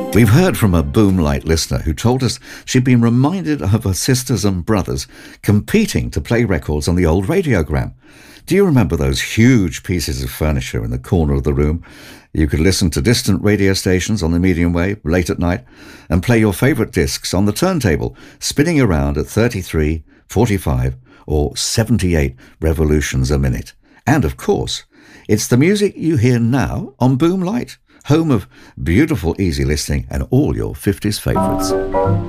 We've heard from a Boomlight listener who told us she'd been reminded of her sisters and brothers competing to play records on the old radiogram. Do you remember those huge pieces of furniture in the corner of the room? You could listen to distant radio stations on the medium wave late at night and play your favourite discs on the turntable, spinning around at 33, 45 or 78 revolutions a minute. And of course, it's the music you hear now on Boomlight, home of beautiful easy listening and all your 50s favourites.